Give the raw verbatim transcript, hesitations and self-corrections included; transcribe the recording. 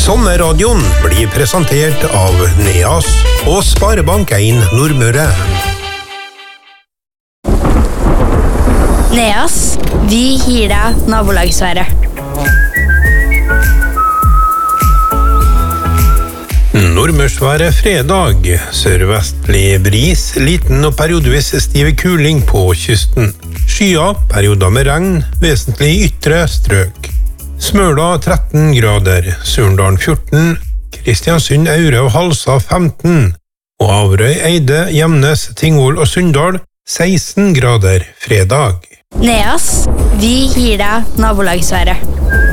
Sommerradioen blir presentert av Neas og Sparebank en Nordmøre. Neas, vi gir deg nabolagsværet. Nordmørsværet fredag, sørvestlig bris, liten og periodevis stive kuling på kysten. Skyer, perioder med regn, vesentlig ytre strøk. Smøla tretten grader, Surndalen fjorten, Kristiansund, Aure og Halsa femten, og Averøy, Eide, Gjemnes, Tingvoll og Sunndal seksten grader fredag. Neas, vi gir deg nabolagsværet.